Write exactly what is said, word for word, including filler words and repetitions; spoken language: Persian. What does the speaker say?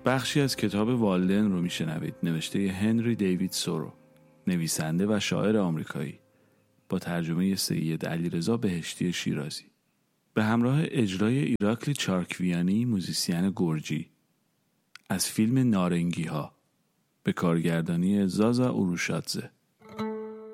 بخشی از کتاب والدن رو میشنوید، نوشته هنری دیوید سورو، نویسنده و شاعر آمریکایی، با ترجمه سید علیرضا بهشتی شیرازی، به همراه اجرای ایراکلی چارکویانی، موزیسین گرجی، از فیلم نارنگی ها، به کارگردانی زازا اوروشادزه.